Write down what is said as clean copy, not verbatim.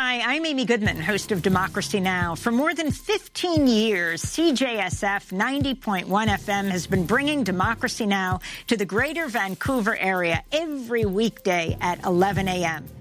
Hi, I'm Amy Goodman, host of Democracy Now! For more than 15 years, CJSF 90.1 FM has been bringing Democracy Now! To the greater Vancouver area every weekday at 11 a.m.